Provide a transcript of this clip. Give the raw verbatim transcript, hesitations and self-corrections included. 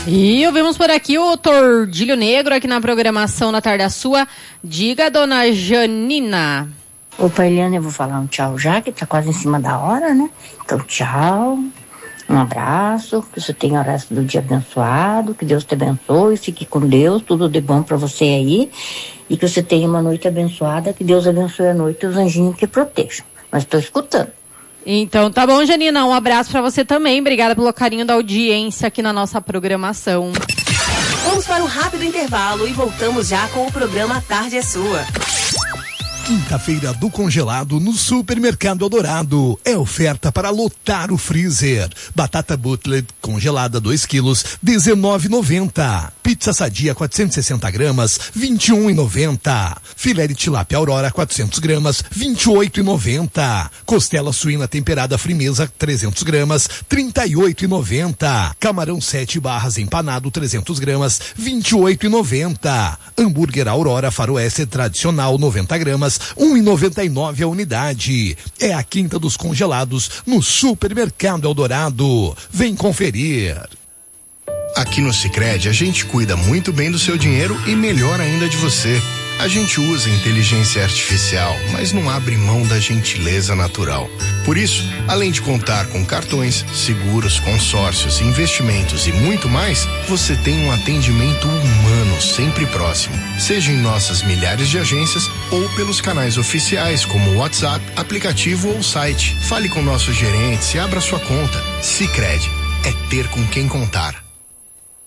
E ouvimos por aqui o Tordilho Negro aqui na programação na Tarde Sua. Diga, dona Janina. Opa, Eliana, eu vou falar um tchau já, que tá quase em cima da hora, né? Então, tchau. Um abraço, que você tenha o resto do dia abençoado, que Deus te abençoe, fique com Deus, tudo de bom pra você aí, e que você tenha uma noite abençoada, que Deus abençoe a noite e os anjinhos que protejam. Mas estou escutando. Então tá bom, Janina, um abraço pra você também, obrigada pelo carinho da audiência aqui na nossa programação. Vamos para um rápido intervalo e voltamos já com o programa Tarde é Sua. Quinta-feira do congelado no Supermercado Eldorado. É oferta para lotar o freezer. Batata Butler congelada dois quilos, dezenove e noventa. Pizza Sadia quatrocentos e sessenta gramas, vinte e um e noventa. Filé de tilápia Aurora quatrocentos gramas, vinte e oito e noventa. Costela suína temperada Frimeza trezentos gramas, trinta e oito e noventa. Camarão sete barras empanado trezentos gramas, vinte e oito e noventa. Hambúrguer Aurora Faroeste tradicional noventa gramas, um e noventa e nove a unidade. É a quinta dos congelados no Supermercado Eldorado. Vem conferir. Aqui no Sicredi a gente cuida muito bem do seu dinheiro e melhor ainda de você. A gente usa inteligência artificial, mas não abre mão da gentileza natural. Por isso, além de contar com cartões, seguros, consórcios, investimentos e muito mais, você tem um atendimento humano sempre próximo. Seja em nossas milhares de agências ou pelos canais oficiais como WhatsApp, aplicativo ou site. Fale com nossos gerentes e abra sua conta. Sicredi é ter com quem contar.